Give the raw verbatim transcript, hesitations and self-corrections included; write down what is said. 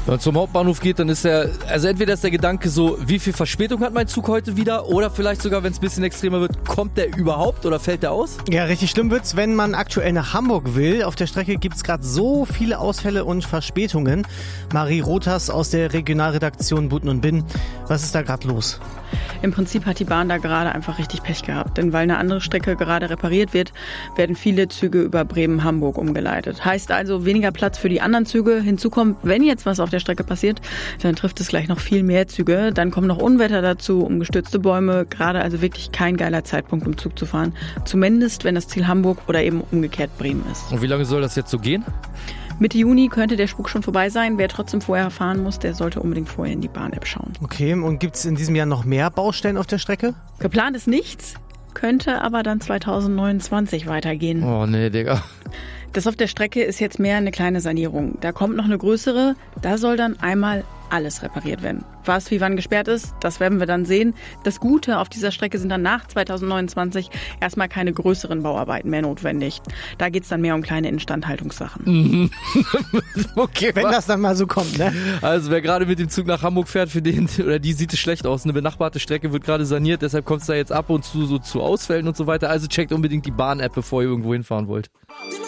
Wenn man zum Hauptbahnhof geht, dann ist ja, also entweder ist der Gedanke so, wie viel Verspätung hat mein Zug heute wieder, oder vielleicht sogar, wenn es ein bisschen extremer wird, kommt der überhaupt oder fällt der aus? Ja, richtig schlimm wird's, wenn man aktuell nach Hamburg will. Auf der Strecke gibt's gerade so viele Ausfälle und Verspätungen. Marie Rothers aus der Regionalredaktion Buten und Binn. Was ist da gerade los? Im Prinzip hat die Bahn da gerade einfach richtig Pech gehabt. Denn weil eine andere Strecke gerade repariert wird, werden viele Züge über Bremen-Hamburg umgeleitet. Heißt also weniger Platz für die anderen Züge. Hinzu kommt, wenn jetzt was auf der Strecke passiert, dann trifft es gleich noch viel mehr Züge. Dann kommen noch Unwetter dazu, umgestürzte Bäume. Gerade also wirklich kein geiler Zeitpunkt, um Zug zu fahren. Zumindest, wenn das Ziel Hamburg oder eben umgekehrt Bremen ist. Und wie lange soll das jetzt so gehen? Mitte Juni könnte der Spuk schon vorbei sein. Wer trotzdem vorher fahren muss, der sollte unbedingt vorher in die Bahn-App schauen. Okay, und gibt's in diesem Jahr noch mehr Baustellen auf der Strecke? Geplant ist nichts, könnte aber dann zweitausendneunundzwanzig weitergehen. Oh nee, Digga. Das auf der Strecke ist jetzt mehr eine kleine Sanierung. Da kommt noch eine größere, da soll dann einmal alles repariert werden. Was wie wann gesperrt ist, das werden wir dann sehen. Das Gute, auf dieser Strecke sind dann nach zweitausendneunundzwanzig erstmal keine größeren Bauarbeiten mehr notwendig. Da geht's dann mehr um kleine Instandhaltungssachen. Mhm. Okay, wenn das dann mal so kommt, ne? Also wer gerade mit dem Zug nach Hamburg fährt, für den oder die sieht es schlecht aus. Eine benachbarte Strecke wird gerade saniert, deshalb kommt es da jetzt ab und zu so zu Ausfällen und so weiter. Also checkt unbedingt die Bahn-App, bevor ihr irgendwo hinfahren wollt.